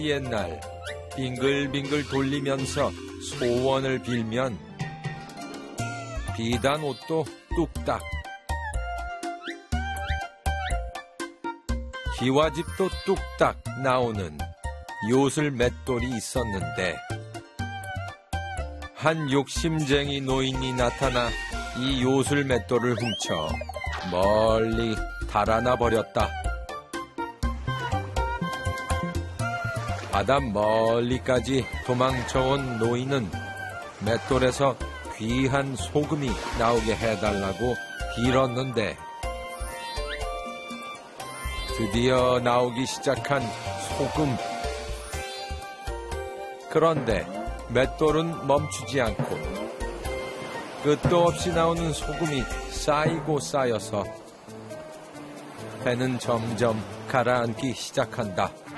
옛날 빙글빙글 돌리면서 소원을 빌면 비단 옷도 뚝딱, 기와집도 뚝딱 나오는 요술 맷돌이 있었는데 한 욕심쟁이 노인이 나타나 이 요술 맷돌을 훔쳐 멀리 달아나 버렸다. 바다 멀리까지 도망쳐온 노인은 맷돌에서 귀한 소금이 나오게 해달라고 빌었는데 드디어 나오기 시작한 소금. 그런데 맷돌은 멈추지 않고 끝도 없이 나오는 소금이 쌓이고 쌓여서 배는 점점 가라앉기 시작한다.